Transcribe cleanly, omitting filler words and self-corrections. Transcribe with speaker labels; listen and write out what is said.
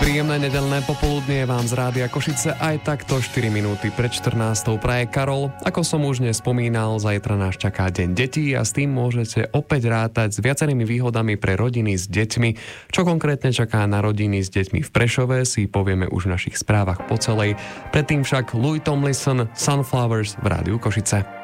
Speaker 1: Príjemné nedeľné popoludnie vám z Rádia Košice aj takto 4 minúty pred 14. praje Karol. Ako som už nespomínal, zajtra nás čaká Deň detí a s tým môžete opäť rátať s viacerými výhodami pre rodiny s deťmi. Čo konkrétne čaká na rodiny s deťmi v Prešove, si povieme už v našich správach po celej. Predtým však Louis Tomlinson, Sunflowers v Rádiu Košice.